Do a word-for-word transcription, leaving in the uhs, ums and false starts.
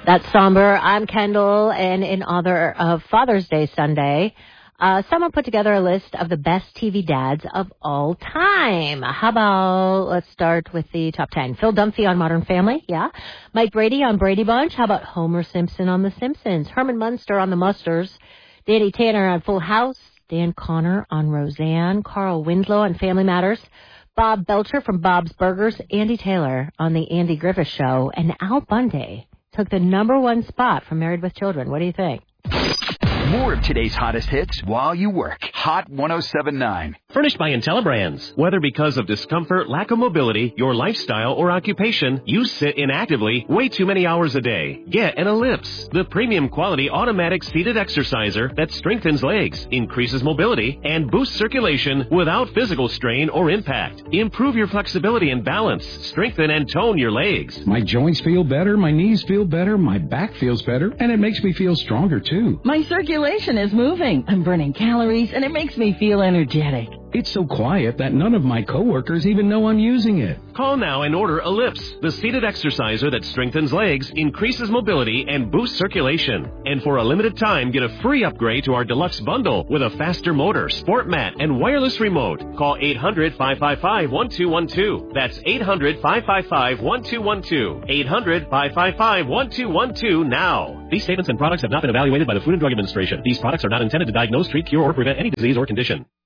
That's somber. I'm Kendall, and in honor of Father's Day Sunday, uh, someone put together a list of the best T V dads of all time. How about, let's start with the top ten. Phil Dunphy on Modern Family, yeah. Mike Brady on Brady Bunch. How about Homer Simpson on The Simpsons? Herman Munster on The Musters. Danny Tanner on Full House. Dan Connor on Roseanne. Carl Winslow on Family Matters. Bob Belcher from Bob's Burgers. Andy Taylor on The Andy Griffith Show. And Al Bundy took the number one spot from Married with Children. What do you think? More of today's hottest hits while you work. Hot one oh seven point nine. Furnished by IntelliBrands. Whether because of discomfort, lack of mobility, your lifestyle, or occupation, you sit inactively way too many hours a day. Get an Ellipse, the premium quality automatic seated exerciser that strengthens legs, increases mobility, and boosts circulation without physical strain or impact. Improve your flexibility and balance. Strengthen and tone your legs. My joints feel better, my knees feel better, my back feels better, and it makes me feel stronger too. My circulation is moving. I'm burning calories, and it makes me feel energetic. It's so quiet that none of my coworkers even know I'm using it. Call now and order Ellipse, the seated exerciser that strengthens legs, increases mobility, and boosts circulation. And for a limited time, get a free upgrade to our deluxe bundle with a faster motor, sport mat, and wireless remote. Call eight hundred, five five five, one two one two. That's eight hundred, five five five, one two one two. eight hundred, five five five, one two one two now. These statements and products have not been evaluated by the Food and Drug Administration. These products are not intended to diagnose, treat, cure, or prevent any disease or condition.